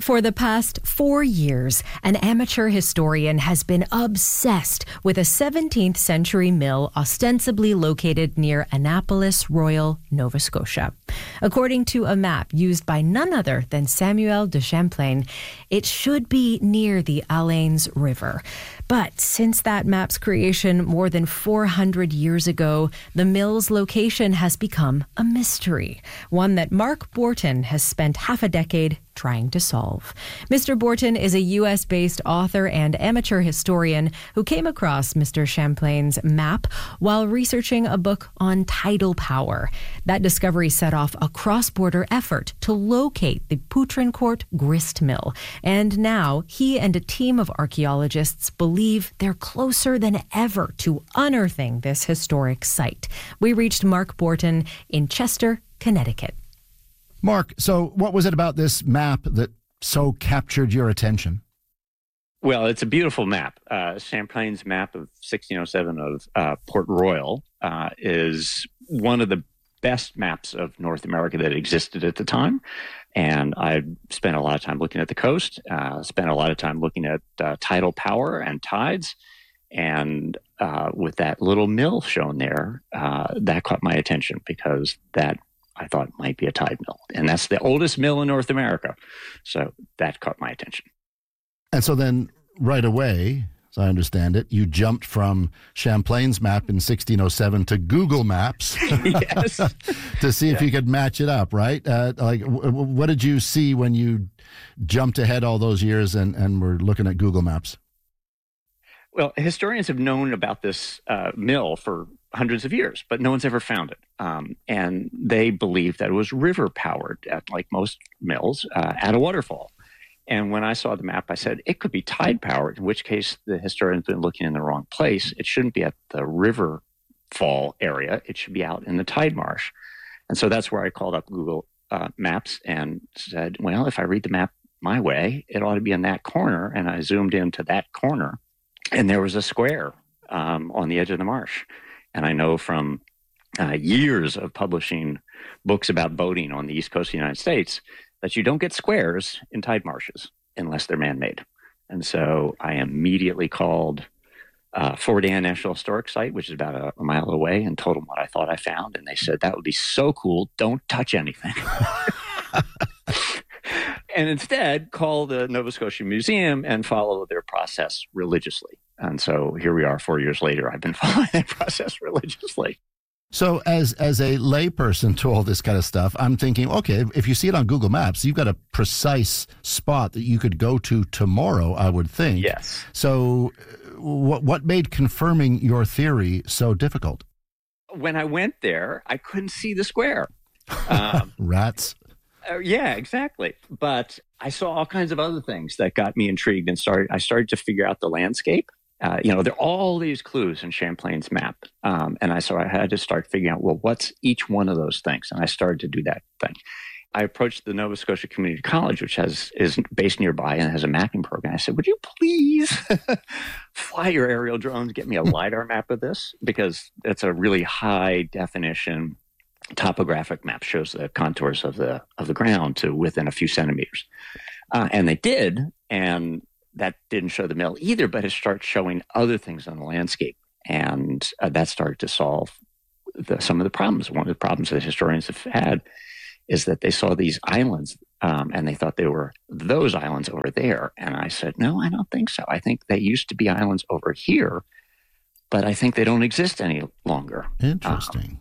For the past 4 years, an amateur historian has been obsessed with a 17th century mill ostensibly located near Annapolis Royal, Nova Scotia. According to a map used by none other than Samuel de Champlain, it should be near the Alains River. But since that map's creation more than 400 years ago, the mill's location has become a mystery, one that Mark Borton has spent half a decade trying to solve. Mr. Borton is a U.S.-based author and amateur historian who came across Mr. Champlain's map while researching a book on tidal power. That discovery set off a cross-border effort to locate the Poutrincourt grist mill. And now he and a team of archaeologists believe they're closer than ever to unearthing this historic site. We reached Mark Borton in Chester, Connecticut. Mark, so what was it about this map that so captured your attention? Well, it's a beautiful map. Champlain's map of 1607 of Port Royal is one of the best maps of North America that existed at the time. And I spent a lot of time looking at the coast, spent a lot of time looking at tidal power and tides. And with that little mill shown there, that caught my attention because that I thought might be a tide mill. And that's the oldest mill in North America. So that caught my attention. And so then right away, as I understand it, you jumped from Champlain's map in 1607 to Google Maps Yes. to see if you could match it up, right? What did you see when you jumped ahead all those years and were looking at Google Maps? Well, historians have known about this mill for hundreds of years, but no one's ever found it. And they believe that it was river powered, like most mills, at a waterfall. And when I saw the map, I said, it could be tide powered, in which case the historian's been looking in the wrong place. It shouldn't be at the river fall area. It should be out in the tide marsh. And so that's where I called up Google Maps and said, well, if I read the map my way, it ought to be in that corner. And I zoomed into that corner, and there was a square on the edge of the marsh. And I know from years of publishing books about boating on the East Coast of the United States that you don't get squares in tide marshes unless they're man-made. And so I immediately called Fort Anne National Historic Site, which is about a mile away, and told them what I thought I found. And they said, that would be so cool. Don't touch anything. And instead, call the Nova Scotia Museum and follow their process religiously. And so here we are 4 years later. I've been following that process religiously. So as a layperson to all this kind of stuff, I'm thinking, okay, if you see it on Google Maps, you've got a precise spot that you could go to tomorrow, I would think. Yes. So what made confirming your theory so difficult? When I went there, I couldn't see the square. Rats. Yeah, exactly. But I saw all kinds of other things that got me intrigued and I started to figure out the landscape. There are all these clues in Champlain's map. And I had to start figuring out, well, what's each one of those things? And I started to do that thing. I approached the Nova Scotia Community College, which is based nearby and has a mapping program. I said, would you please fly your aerial drones, get me a LiDAR map of this? Because it's a really high definition topographic map, shows the contours of the ground to within a few centimeters. And they did, and that didn't show the mill either, but it started showing other things on the landscape. And that started to solve some of the problems. One of the problems that historians have had is that they saw these islands and they thought they were those islands over there. And I said, no, I don't think so. I think they used to be islands over here, but I think they don't exist any longer. Interesting.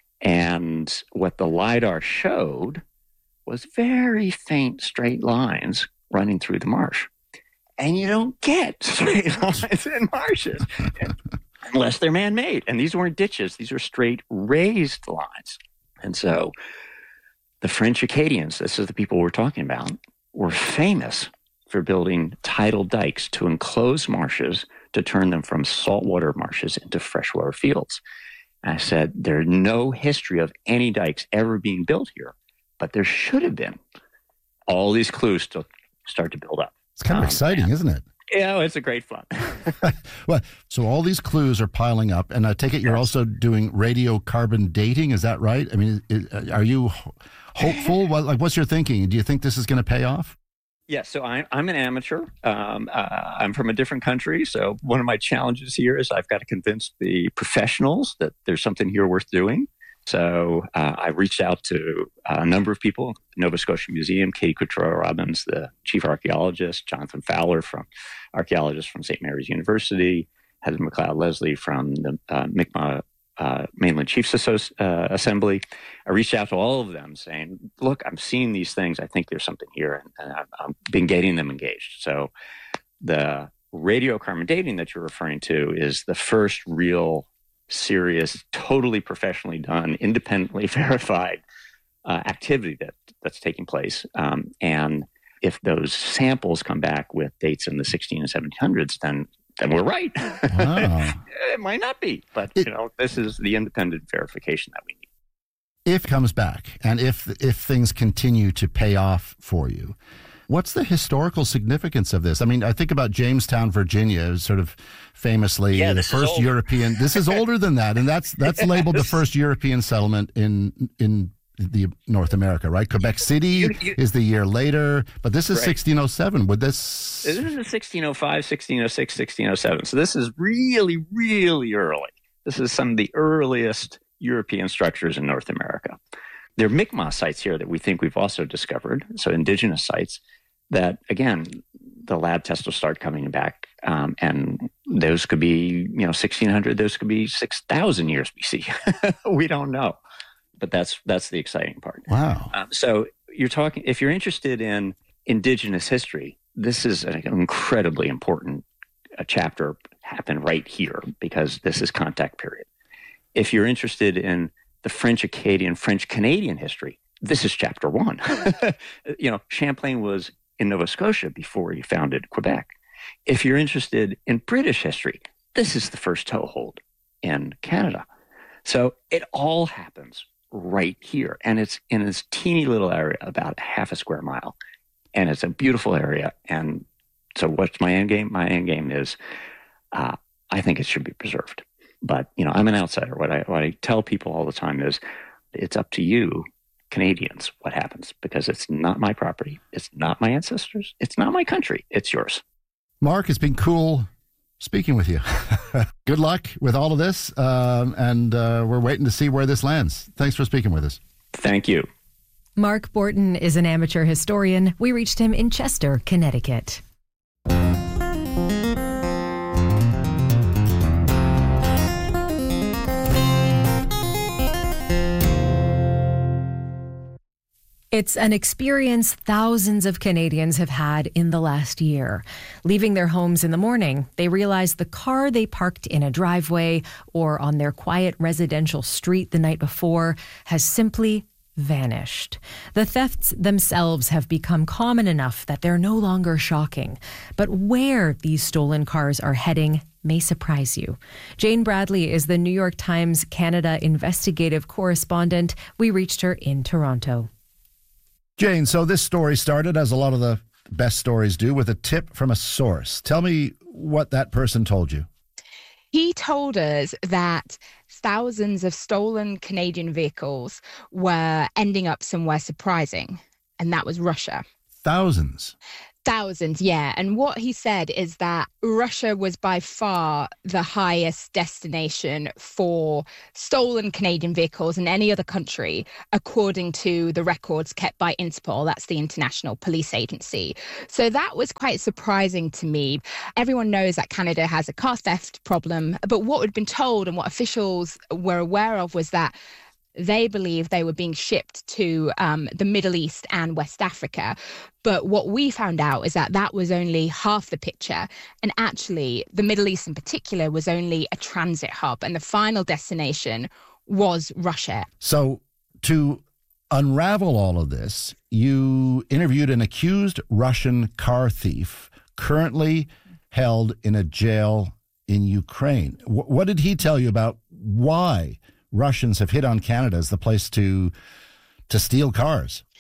And what the LiDAR showed was very faint straight lines running through the marsh. And you don't get straight lines in marshes unless they're man-made. And these weren't ditches. These were straight raised lines. And so the French Acadians, this is the people we're talking about, were famous for building tidal dikes to enclose marshes to turn them from saltwater marshes into freshwater fields. And I said, there's no history of any dikes ever being built here, but there should have been. All these clues to start to build up. It's kind of exciting, isn't it? Yeah, it's a great fun. Well, so all these clues are piling up, and I take it you're also doing radiocarbon dating. Is that right? I mean, are you hopeful? What's your thinking? Do you think this is going to pay off? Yeah, so I'm an amateur. I'm from a different country. So one of my challenges here is I've got to convince the professionals that there's something here worth doing. So I reached out to a number of people, Nova Scotia Museum, Katie Couture-Robbins, the chief archaeologist, Jonathan Fowler, archaeologist from St. Mary's University, Heather McLeod-Leslie from the Mi'kmaq Mainland Chiefs Assembly. I reached out to all of them saying, look, I'm seeing these things. I think there's something here. And I've been getting them engaged. So the radiocarbon dating that you're referring to is the first real serious, totally professionally done, independently verified activity that's taking place. And if those samples come back with dates in the 16 and 1700s, then we're right. Wow. It might not be, but this is the independent verification that we need. If it comes back, and if things continue to pay off for you, what's the historical significance of this? I mean, I think about Jamestown, Virginia, sort of famously the first European. This is older than that, and that's labeled the first European settlement in the North America, right? Quebec City is the year later, but this is 1607. Would this? This is 1605, 1606, 1607. So this is really, really early. This is some of the earliest European structures in North America. There are Mi'kmaq sites here that we think we've also discovered, so indigenous sites that, again, the lab tests will start coming back, and those could be, 1600, those could be 6,000 years BC. We don't know. But that's the exciting part. Wow. So if you're interested in indigenous history, this is an incredibly important chapter happened right here because this is contact period. If you're interested in the French Acadian, French Canadian history, this is chapter 1. Champlain was in Nova Scotia before he founded Quebec. If you're interested in British history, this is the first toehold in Canada. So it all happens right here. And it's in this teeny little area, about half a square mile. And it's a beautiful area. And so what's my end game? My end game is I think it should be preserved. But, I'm an outsider. What I tell people all the time is it's up to you, Canadians, what happens, because it's not my property. It's not my ancestors. It's not my country. It's yours. Mark, it's been cool speaking with you. Good luck with all of this, and we're waiting to see where this lands. Thanks for speaking with us. Thank you. Mark Borton is an amateur historian. We reached him in Chester, Connecticut. It's an experience thousands of Canadians have had in the last year. Leaving their homes in the morning, they realize the car they parked in a driveway or on their quiet residential street the night before has simply vanished. The thefts themselves have become common enough that they're no longer shocking. But where these stolen cars are heading may surprise you. Jane Bradley is the New York Times Canada investigative correspondent. We reached her in Toronto. Jane, so this story started, as a lot of the best stories do, with a tip from a source. Tell me what that person told you. He told us that thousands of stolen Canadian vehicles were ending up somewhere surprising, and that was Russia. Thousands? Thousands, yeah. And what he said is that Russia was by far the highest destination for stolen Canadian vehicles in any other country, according to the records kept by Interpol. That's the International Police Agency. So that was quite surprising to me. Everyone knows that Canada has a car theft problem, but what had been told and what officials were aware of was that they believed they were being shipped to the Middle East and West Africa. But what we found out is that that was only half the picture. And actually, the Middle East in particular was only a transit hub. And the final destination was Russia. So to unravel all of this, you interviewed an accused Russian car thief currently held in a jail in Ukraine. What did he tell you about why Russians have hit on Canada as the place to steal cars?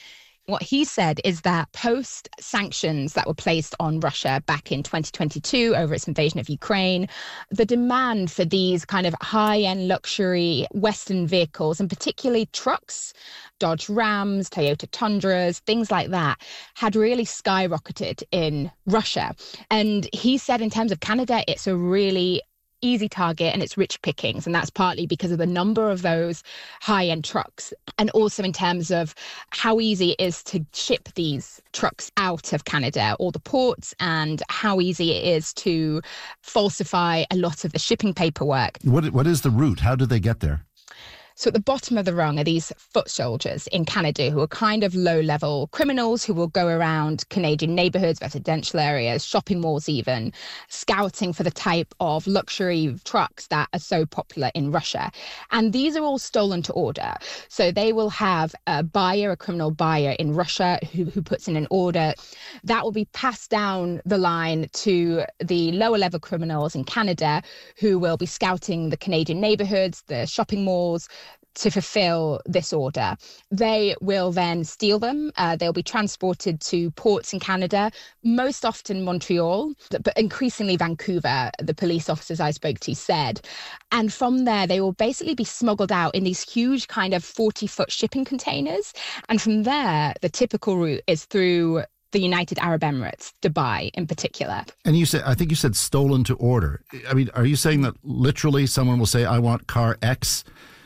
What he said is that post-sanctions that were placed on Russia back in 2022 over its invasion of Ukraine, the demand for these kind of high-end luxury Western vehicles, and particularly trucks, Dodge Rams, Toyota Tundras, things like that, had really skyrocketed in Russia. And he said in terms of Canada, it's a really easy target and it's rich pickings. And that's partly because of the number of those high-end trucks, and also in terms of how easy it is to ship these trucks out of Canada, or the ports, and how easy it is to falsify a lot of the shipping paperwork. What is the route? How do they get there? So at the bottom of the rung are these foot soldiers in Canada who are kind of low-level criminals who will go around Canadian neighbourhoods, residential areas, shopping malls even, scouting for the type of luxury trucks that are so popular in Russia. And these are all stolen to order. So they will have a buyer, a criminal buyer in Russia who puts in an order. That will be passed down the line to the lower-level criminals in Canada who will be scouting the Canadian neighbourhoods, the shopping malls, to fulfill this order. They will then steal them. They'll be transported to ports in Canada, most often Montreal, but increasingly Vancouver, the police officers I spoke to said. And from there, they will basically be smuggled out in these huge kind of 40-foot shipping containers. And from there, the typical route is through the United Arab Emirates, Dubai in particular. And I think you said stolen to order. I mean, are you saying that literally someone will say, I want car X,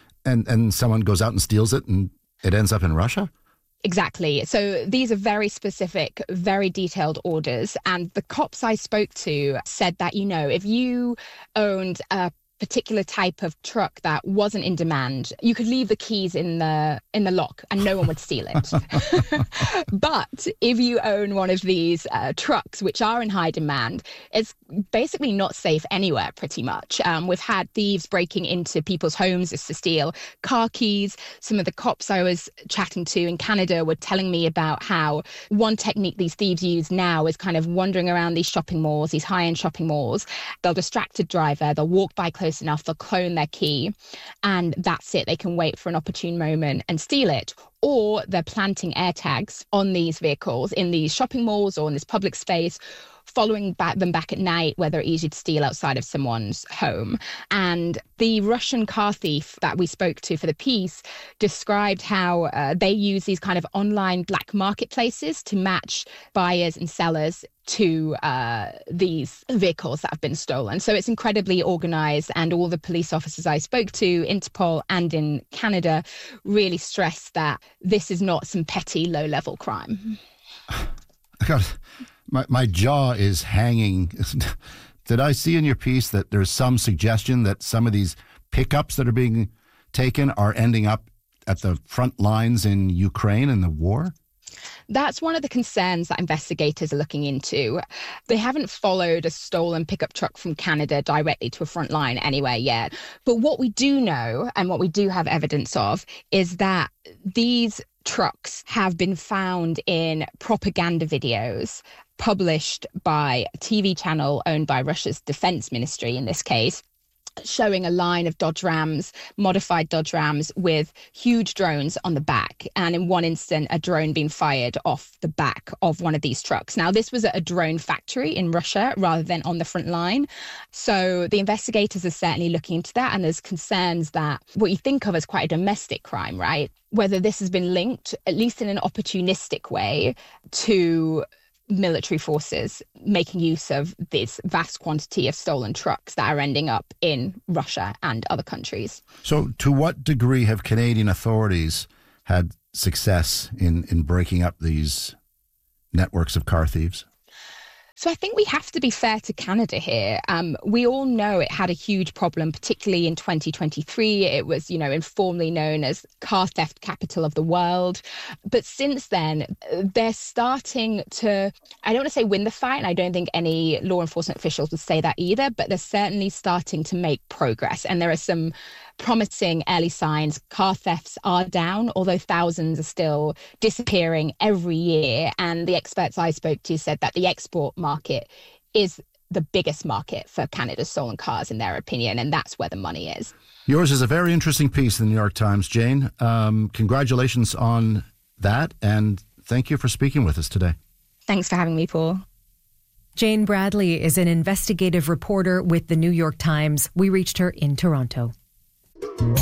and someone goes out and steals it and it ends up in Russia? Exactly. So these are very specific, very detailed orders. And the cops I spoke to said that, if you owned a particular type of truck that wasn't in demand, you could leave the keys in the lock and no one would steal it. But if you own one of these trucks which are in high demand, it's basically not safe anywhere pretty much. We've had thieves breaking into people's homes just to steal car keys. Some of the cops I was chatting to in Canada were telling me about how one technique these thieves use now is kind of wandering around these shopping malls, these high-end shopping malls. They'll distract a driver, they'll walk by close enough, they'll clone their key, and that's it. They can wait for an opportune moment and steal it. Or they're planting air tags on these vehicles in these shopping malls or in this public space, following them back at night where they're easy to steal outside of someone's home. And the Russian car thief that we spoke to for the piece described how they use these kind of online black marketplaces to match buyers and sellers to these vehicles that have been stolen. So it's incredibly organized, and all the police officers I spoke to, Interpol and in Canada, really stressed that this is not some petty low-level crime. God, my jaw is hanging. Did I see in your piece that there's some suggestion that some of these pickups that are being taken are ending up at the front lines in Ukraine in the war? That's one of the concerns that investigators are looking into. They haven't followed a stolen pickup truck from Canada directly to a front line anywhere yet. But what we do know, and what we do have evidence of, is that these trucks have been found in propaganda videos published by a TV channel owned by Russia's defense ministry in this case, showing a line of Dodge Rams, modified Dodge Rams with huge drones on the back. And in one instant, a drone being fired off the back of one of these trucks. Now, this was at a drone factory in Russia rather than on the front line. So the investigators are certainly looking into that. And there's concerns that what you think of as quite a domestic crime, right? Whether this has been linked, at least in an opportunistic way, to military forces making use of this vast quantity of stolen trucks that are ending up in Russia and other countries. So to what degree have Canadian authorities had success in breaking up these networks of car thieves? So I think we have to be fair to Canada here. We all know it had a huge problem, particularly in 2023. It was, informally known as car theft capital of the world. But since then, they're starting to, I don't want to say win the fight, and I don't think any law enforcement officials would say that either, but they're certainly starting to make progress. And there are some promising early signs. Car thefts are down, although thousands are still disappearing every year. And the experts I spoke to said that the export market is the biggest market for Canada's stolen cars, in their opinion, and that's where the money is. Yours is a very interesting piece in the New York Times, Jane. Congratulations on that, and Thank you for speaking with us today. Thanks for having me, Paul. Jane Bradley is an investigative reporter with the New York Times. We reached her in Toronto.